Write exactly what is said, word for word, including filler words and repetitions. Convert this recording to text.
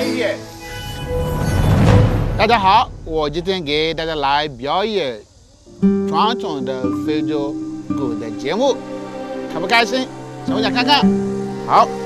演。大家好，我今天给大家来表演传统的非洲鼓的节目，开不开心？想不想看看？好。